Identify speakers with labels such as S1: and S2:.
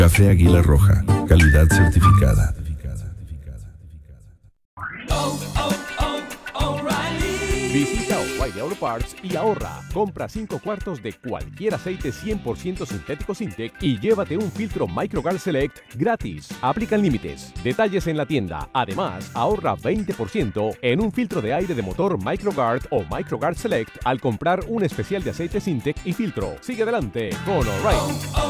S1: Café Águila Roja, calidad certificada.
S2: Visita O'Reilly Auto Parts y ahorra. Compra 5 cuartos de cualquier aceite 100% sintético Sintec y llévate un filtro Microguard Select gratis. Aplican límites. Detalles en la tienda. Además, ahorra 20% en un filtro de aire de motor Microguard o Microguard Select al comprar un especial de aceite Sintec y filtro. Sigue adelante con O'Reilly.